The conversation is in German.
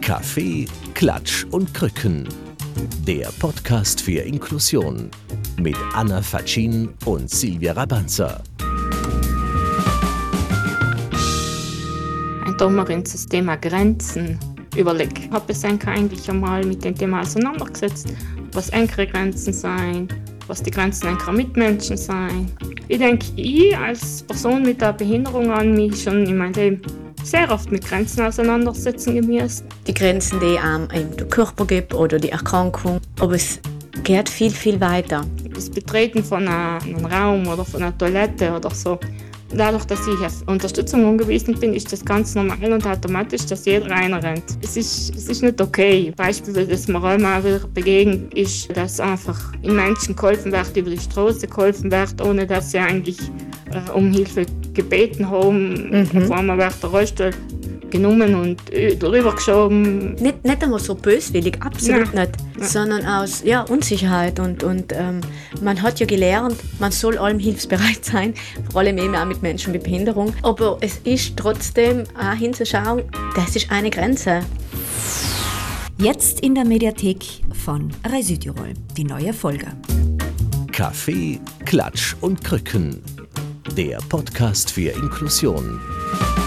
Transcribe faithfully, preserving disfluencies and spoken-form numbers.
Kaffee, Klatsch und Krücken. Der Podcast für Inklusion mit Anna Faccin und Silvia Rabanza. Da haben wir uns das Thema Grenzen überlegt. Ich habe mich eigentlich einmal mit dem Thema auseinandergesetzt, was enkere Grenzen sein, was die Grenzen enkerer Mitmenschen sein. Ich denke, ich als Person mit einer Behinderung an mich schon in meinem Leben sehr oft mit Grenzen auseinandersetzen gemusst. Die Grenzen, die einem der Körper gibt oder die Erkrankung, aber es geht viel, viel weiter. Das Betreten von einem Raum oder von einer Toilette oder so. Dadurch, dass ich auf Unterstützung angewiesen bin, ist das ganz normal und automatisch, dass jeder reinrennt. Es ist, es ist nicht okay. Beispiel, dass mir einmal wieder begegnet ist, dass einfach in Menschen geholfen wird, über die Straße geholfen wird, ohne dass sie eigentlich äh, um Hilfe gebeten haben. Mhm. Auf einmal wird der Rollstuhl genommen und drüber geschoben. Nicht, nicht einmal so böswillig, absolut Nein. nicht, Nein. sondern aus ja, Unsicherheit. Und, und ähm, man hat ja gelernt, man soll allem hilfsbereit sein, vor allem eben auch mit Menschen mit Behinderung. Aber es ist trotzdem auch hinzuschauen, das ist eine Grenze. Jetzt in der Mediathek von Rai Südtirol, die neue Folge. Kaffee, Klatsch und Krücken. Der Podcast für Inklusion.